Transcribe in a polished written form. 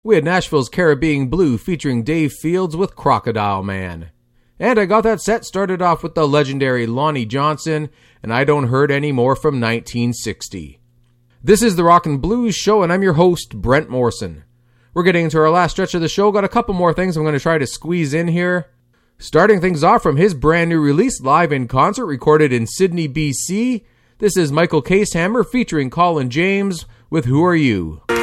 We had Nashville's Caribbean Blue featuring Dave Fields with Crocodile Man. And I got that set started off with the legendary Lonnie Johnson, and I Don't Hurt Anymore from 1960. This is the Rockin' Blues Show, and I'm your host, Brent Morrison. We're getting into our last stretch of the show. Got a couple more things I'm going to try to squeeze in here. Starting things off from his brand new release, live in concert, recorded in Sydney, BC. This is Michael Casehammer featuring Colin James with Who Are You?